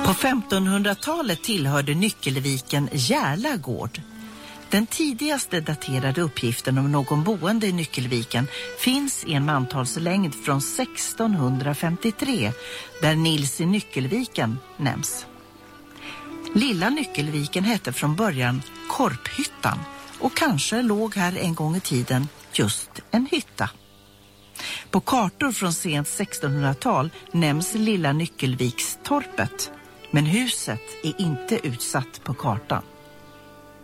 På 1500-talet tillhörde Nyckelviken Järla gård. Den tidigaste daterade uppgiften om någon boende i Nyckelviken finns i en mantalslängd från 1653 där Nils i Nyckelviken nämns. Lilla Nyckelviken hette från början Korphyttan och kanske låg här en gång i tiden just en hytta. På kartor från sent 1600-tal nämns Lilla Nyckelvikstorpet, men huset är inte utsatt på kartan.